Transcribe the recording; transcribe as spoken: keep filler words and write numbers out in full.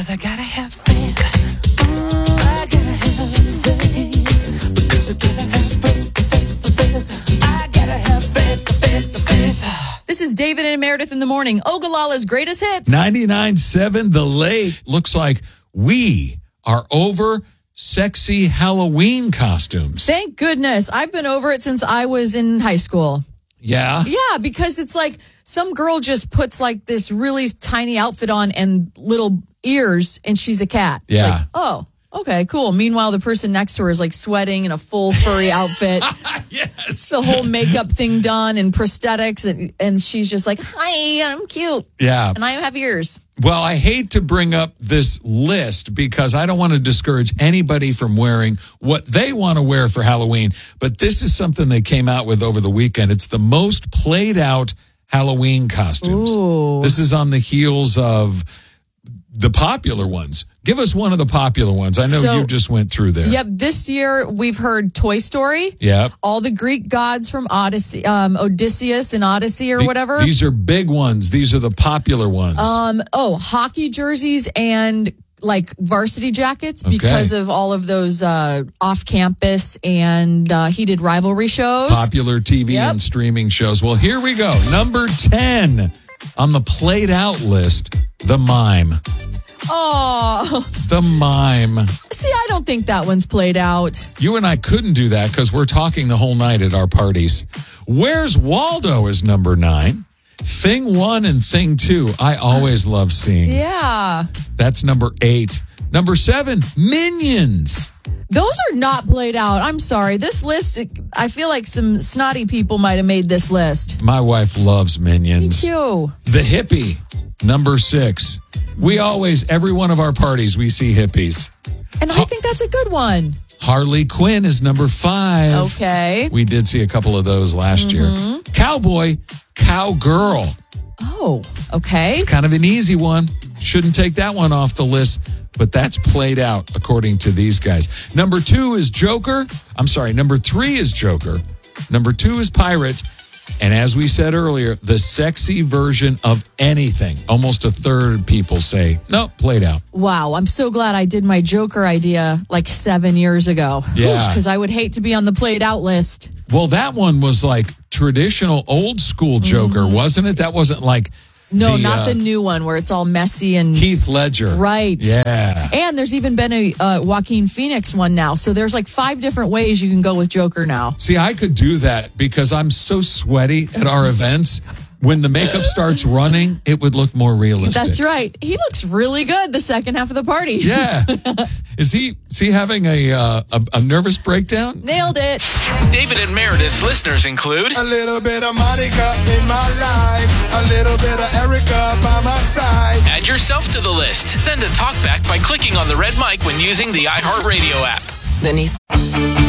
Because I gotta have faith. I gotta have faith. Because I gotta have faith. I gotta have faith, faith, faith. This is David and Meredith in the morning. Ogalala's greatest hits. ninety-nine point seven The Lake. Looks like we are over sexy Halloween costumes. Thank goodness. I've been over it since I was in high school. Yeah? Yeah, because it's like some girl just puts like this really tiny outfit on and little ears, and she's a cat. It's Yeah. like, oh, okay, cool. Meanwhile, the person next to her is like sweating in a full furry outfit. Yes. The whole makeup thing done and prosthetics, and, and she's just like, hi, I'm cute. Yeah. And I have ears. Well, I hate to bring up this list because I don't want to discourage anybody from wearing what they want to wear for Halloween. But this is something they came out with over the weekend. It's the most played out Halloween costumes. Ooh. This is on the heels of the popular ones. Give us one of the popular ones. I know So- you just went through there. Yep, this year we've heard Toy Story. Yep. All the Greek gods from Odyssey, um, Odysseus and Odyssey or The- whatever. These are big ones. These are the popular ones. Um, oh, hockey jerseys and like varsity jackets because of all of those uh, off campus and uh, heated rivalry shows. Popular T V Yep. and streaming shows. Well, here we go. Number ten on the played out list, the mime. Oh, The mime. see, I don't think that one's played out. You and I couldn't do that because we're talking the whole night at our parties. Where's Waldo is number nine. Thing one and thing two, I always love seeing. Yeah. That's number eight. Number seven, Minions. Those are not played out. I'm sorry. This list, I feel like some snotty people might have made this list. My wife loves Minions. Me too. The hippie, number six. We always, every one of our parties, we see hippies. And I think that's a good one. Harley Quinn is number five. Okay. We did see a couple of those last Mm-hmm. year. Cowboy, cowgirl. Oh, okay. Kind of an easy one. Shouldn't take that one off the list, but that's played out according to these guys. Number two is Joker. I'm sorry, number three is Joker. Number two is Pirates. And as we said earlier, the sexy version of anything. Almost a third of people say, no, played out. Wow, I'm so glad I did my Joker idea like seven years ago. Yeah. Because I would hate to be on the played out list. Well, that one was like traditional old school Joker, Mm-hmm. wasn't it? That wasn't like No, the, not uh, the new one where it's all messy and... Heath Ledger. Right. Yeah. And there's even been a uh, Joaquin Phoenix one now. So there's like five different ways you can go with Joker now. See, I could do that because I'm so sweaty at our events. When the makeup starts running, it would look more realistic. That's right. He looks really good the second half of the party. Yeah. Is he is he having a, uh, a a nervous breakdown? Nailed it. David and Meredith's listeners include A little bit of Monica in my life, a little bit of Erica by my side. Add yourself to the list. Send a talkback by clicking on the red mic when using the iHeartRadio app. Then he's